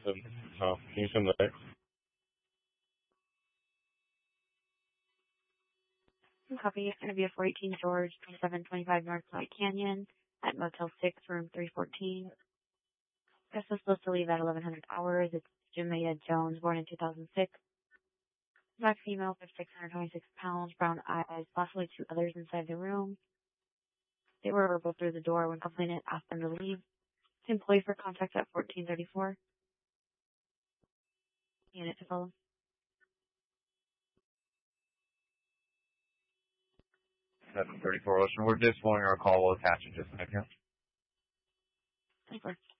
Can you send the text? Copy. It's going to be a 418 George, 2725 North White Canyon at Motel 6, room 314. Guest was supposed to leave at 1100 hours. It's Jamaica Jones, born in 2006. Black female, 626 pounds, brown eyes, possibly two others inside the room. They were verbal through the door when complainant asked them to leave. The employee for contact at 1434. Unit to follow. 734 Ocean. We're just following our call. We'll attach it just a second. 24.